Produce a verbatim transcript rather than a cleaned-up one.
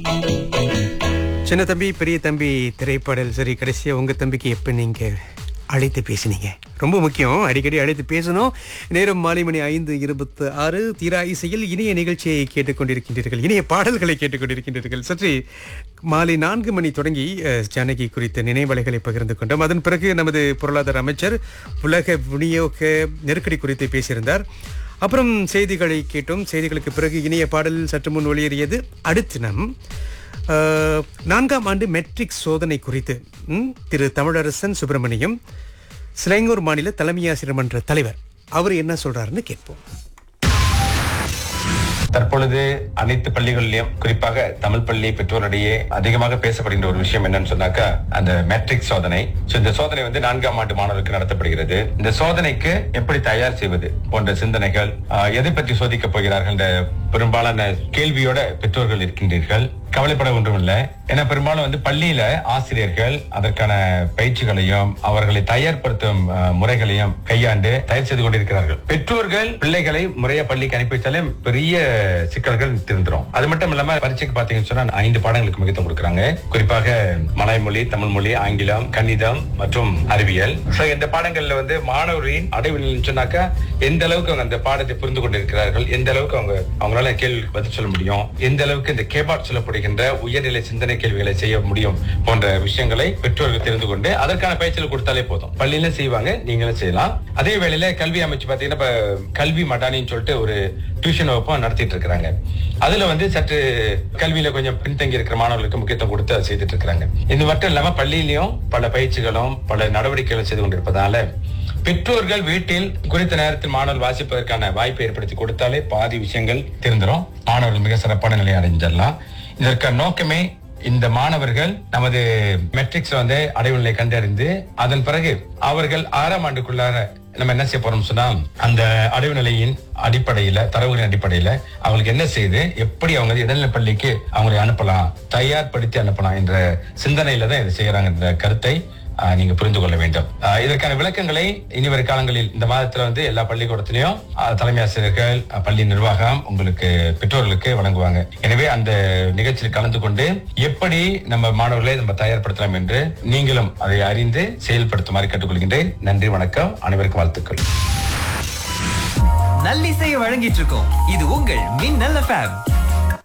சின்ன தம்பி பெரிய தம்பி திரைப்பாடல் சரி, கடைசியா உங்க தம்பிக்கு எப்ப நீங்க அழைத்து பேசினீங்க? ரொம்ப முக்கியம், அடிக்கடி அழைத்து பேசணும். நேரம் மாலை மணி ஐந்து இருபத்தி ஆறு. தீரா இசையில் இனிய நிகழ்ச்சியை கேட்டுக்கொண்டிருக்கின்றீர்கள், இனிய பாடல்களை கேட்டுக்கொண்டிருக்கின்றீர்கள். சற்று மாலை நான்கு மணி தொடங்கி அஹ், ஜானகி குறித்த நினைவலைகளை பகிர்ந்து கொண்டோம். அதன் பிறகு நமது பொருளாதார அமைச்சர் உலக விநியோக நெருக்கடி குறித்து பேசியிருந்தார். அப்புறம் செய்திகளை கேட்டோம். செய்திகளுக்கு பிறகு இனிய பாடல் சற்று முன் வெளியேறியது. அடுத்து நம் அஹ், நான்காம் ஆண்டு மெட்ரிக் சோதனை குறித்து ம், திரு தமிழரசன் சுப்பிரமணியம், சிலைங்கூர் மாநில தலைமை ஆசிரியர் மன்ற தலைவர், அவர் என்ன சொல்றாருன்னு கேட்போம். தற்பொழுது அனைத்து பள்ளிகளிலும் குறிப்பாக தமிழ் பள்ளி பெற்றோரிடையே அதிகமாக பேசப்படுகின்ற ஒரு விஷயம் என்னன்னு சொன்னாக்கா அந்த மெட்ரிக் சோதனை. So, இந்த சோதனை வந்து நான்காம் ஆண்டு மாணவர்களுக்கு நடத்தப்படுகிறது. இந்த சோதனைக்கு எப்படி தயார் செய்வது போன்ற சிந்தனைகள், ஆஹ், எதை பற்றி சோதிக்க போகிறார்கள் என்ற பெரும்பாலான கேள்வியோட பெற்றோர்கள் இருக்கின்றீர்கள். கவலைப்பட ஒன்றும் இல்லை. ஏன்னா பெரும்பாலும் வந்து பள்ளியில ஆசிரியர்கள் அதற்கான பயிற்சிகளையும் அவர்களை தயார்படுத்தும் அஹ், முறைகளையும் கையாண்டு தயார் செய்து கொண்டிருக்கிறார்கள். பெற்றோர்கள் பிள்ளைகளை முறையா பள்ளிக்கு அனுப்பி வச்சாலே பெரிய சிக்கல்கள் திருந்துரும். அது மட்டும் இல்லாம பரீட்சைக்கு பாத்தீங்கன்னு சொன்னா ஐந்து பாடங்களுக்கு முக்கியத்துவம் கொடுக்குறாங்க. குறிப்பாக மலாய் மொழி, தமிழ் மொழி, ஆங்கிலம், கணிதம் மற்றும் அறிவியல். சோ இந்த பாடங்கள்ல வந்து மாணவர்களின் அடைவு சொன்னாக்கா எந்த அளவுக்கு அவங்க அந்த பாடத்தை புரிந்து கொண்டிருக்கிறார்கள், எந்த அளவுக்கு அவங்க அவங்களால கேள்விக்கு பதில் சொல்ல முடியும், எந்த அளவுக்கு இந்த கேபாட் சொல்லப்படுகின்ற உயர்நிலை சிந்தனை கேள்விகளை செய்ய முடியும் போன்ற விஷயங்களை பெற்றோர்கள் தெரிந்து கொண்டு அதற்கான பயிற்சிகள் கொடுத்தாலே போதும். பள்ளியில செய்வாங்க, நீங்களும் செய்யலாம். அதே வேளையில கல்வி அமைச்சு பாத்தீங்கன்னா இப்ப கல்வி மடானின்னு சொல்லிட்டு ஒரு டியூஷன் வகுப்பும் நடத்திட்டு இருக்கிறாங்க. அதுல வந்து சற்று கல்வியில கொஞ்சம் பின்தங்கி இருக்கிற மாணவர்களுக்கு முக்கியத்துவம் கொடுத்து அதை செய்துட்டு இருக்கிறாங்க. இது மட்டும் இல்லாம பள்ளியிலையும் பல பயிற்சிகளும் பல நடவடிக்கைகளும் செய்து கொண்டிருப்பதால பெற்றோர்கள் வீட்டில் குறித்த நேரத்தில் மாணவர்கள் வாசிப்பதற்கான வாய்ப்பை ஏற்படுத்தி கொடுத்தாலே பாதி விஷயங்கள் தெரிந்துரும். மாணவர்கள் மிக சிறப்பான நிலையை அடைஞ்சிடலாம். இதற்கான நோக்கமே இந்த மாணவர்கள் நமது மெட்ரிக்ஸ் வந்து அடைவு நிலை கண்டறிந்து அதன் பிறகு அவர்கள் ஆறாம் ஆண்டுக்குள்ளார நம்ம என்ன செய்ய போறோம் சொன்னா அந்த அடைவு நிலையின் அடிப்படையில தரவுகளின் அடிப்படையில அவங்களுக்கு என்ன செய்து எப்படி அவங்க இடைநிலை பள்ளிக்கு அவங்களை அனுப்பலாம், தயார்படுத்தி அனுப்பலாம் என்ற சிந்தனையில தான் இதை செய்யறாங்க என்ற கருத்தை ஆஹ், நீங்க புரிந்து கொள்ள வேண்டும். ஆஹ், இதற்கான விளக்கங்களை இனிவரும் காலங்களில் இந்த மாதத்துல வந்து எல்லா பள்ளிக்கூடத்திலையும் ஆஹ், தலைமை ஆசிரியர்கள், ஆஹ், பள்ளி நிர்வாகம் உங்களுக்கு பெற்றோர்களுக்கு வழங்குவாங்க. எனவே அந்த நிகழ்ச்சியில் கலந்து கொண்டு எப்படி நம்ம மாணவர்களை நம்ம தயார்படுத்தலாம் என்று நீங்களும் அதை அறிந்து செயல்படுத்துமாறு கேட்டுக்கொள்கின்றேன். நன்றி, வணக்கம், அனைவருக்கும் வாழ்த்துக்கள். நல்லிசையை வழங்கிட்டு இருக்கோம். இது உங்கள் மின்னல் எஃப்எம்.